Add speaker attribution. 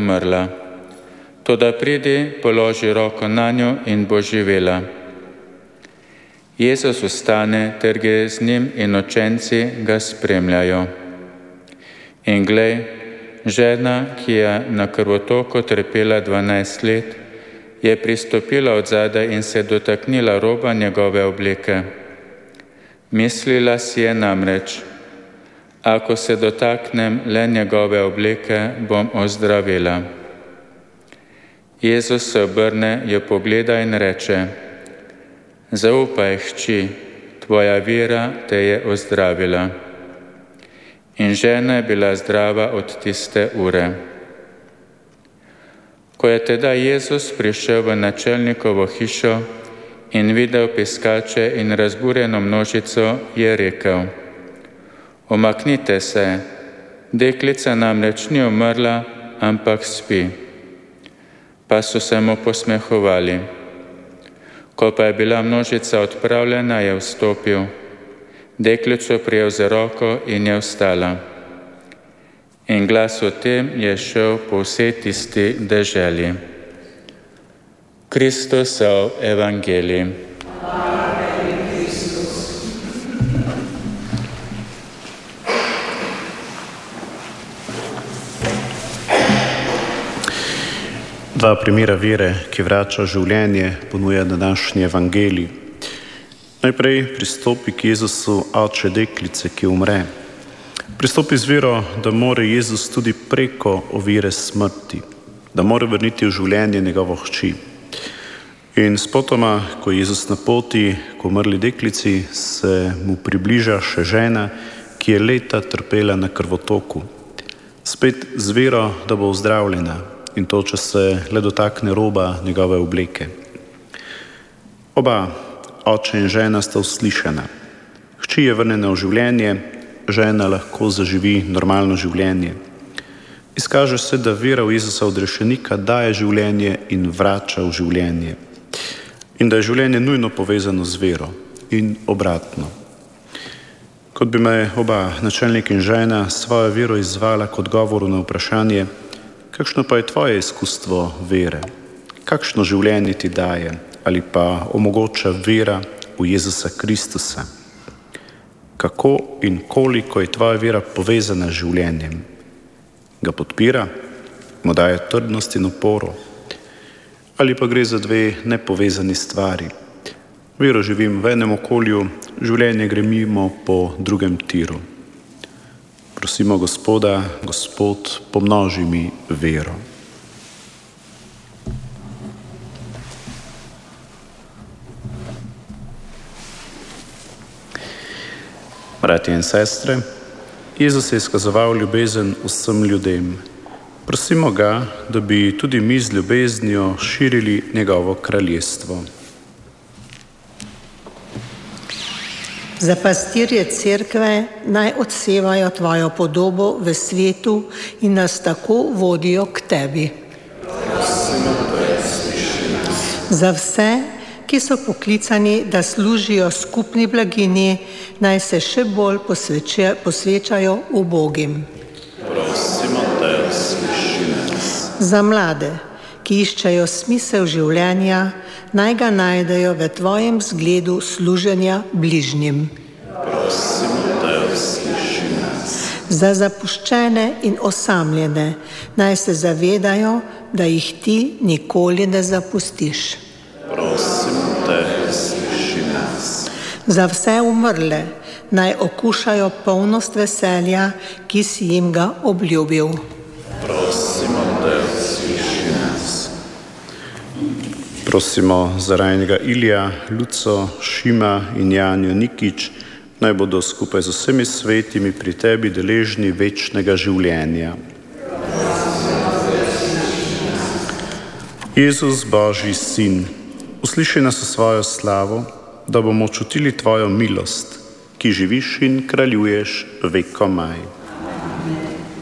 Speaker 1: umrla. Toda pridi, položi roko nanjo in bo živela. Jezus vstane, ter gre z njim in učenci ga spremljajo. In glej, žena, ki je na krvotoku trpela 12 let, je pristopila odzadaj in se dotaknila roba njegove obleke. Mislila si je namreč, ako se dotaknem le njegove obleke, bom ozdravila. Jezus se obrne, jo pogleda in reče: zaupaj, hči, tvoja vera te je ozdravila. In žena je bila zdrava od tiste ure. Ko je tedaj Jezus prišel v načelnikovo hišo in videl piskače in razburjeno množico, je rekel: umaknite se, deklica namreč ni umrla, ampak spi. Pa so se mu posmehovali. Ko pa je bila množica odpravljena, je vstopil, deklico prijel za roko in je vstala. In glas o tem je šel po vsej tisti deželi. Kristusov evangelij.
Speaker 2: Dva primera vere, ki vrača življenje, ponuja današnji evangelij. Najprej pristopi k Jezusu oče deklice, ki umre. Pristopi z vero, da mora Jezus tudi preko ovire smrti, da mora vrniti v življenje njegovo hči. In spotoma, ko je Jezus na poti k umrli deklici, se mu približa še žena, ki je leta trpela na krvotoku. Spet z vero, da bo ozdravljena, in to, če se le dotakne roba njegove obleke. Oba, oče in žena, sta uslišana. Hči je vrnjena v življenje, žena lahko zaživi normalno življenje. Izkaže se, da vera v Jezusa odrešenika daje življenje in vrača v življenje. In da je življenje nujno povezano z vero in obratno. Kot bi me oba, načelnik in žena, svojo vero izzvala kot odgovoru na vprašanje: kakšno pa je tvoje izkustvo vere? Kakšno življenje ti daje ali pa omogoča vera v Jezusa Kristusa? Kako in koliko je tvoja vera povezana z življenjem? Ga podpira? Mu daje trdnost in oporo? Ali pa gre za dve nepovezani stvari? Vero živim v enem okolju, življenje gre mimo po drugem tiru. Prosimo Gospoda: Gospod, pomnoži mi vero. Bratje in sestre, Jezus je izkazoval ljubezen vsem ljudem. Prosimo ga, da bi tudi mi z ljubeznijo širili njegovo kraljestvo.
Speaker 3: Za pastirje cerkve naj odsevajo tvojo podobo v svetu in nas tako vodijo k tebi. Za vse, ki so poklicani, da služijo skupni blaginji, naj se še bolj posvečajo ubogim. Za mlade, ki iščejo smisel življenja, naj ga najdejo v tvojem zgledu služenja bližnjim. Za zapuščene in osamljene, naj se zavedajo, da jih ti nikoli ne zapustiš. Za vse umrle, naj okušajo polnost veselja, ki si jim ga obljubil.
Speaker 2: Prosimo za Rajnega Ilija, Luco, Šima in Janjo Nikič, naj bodo skupaj z vsemi svetimi pri tebi deležni večnega življenja. Jezus, Božji sin, usliši nas v svojo slavo, da bomo čutili tvojo milost, ki živiš in kraljuješ vekomaj.